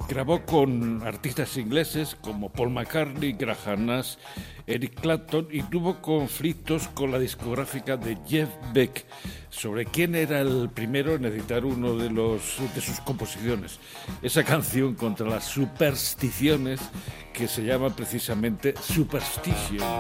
Grabó con artistas ingleses como Paul McCartney, Graham Nash, Eric Clapton y tuvo conflictos con la discográfica de Jeff Beck sobre quién era el primero en editar uno de sus composiciones. Esa canción contra las supersticiones que se llama precisamente Superstition.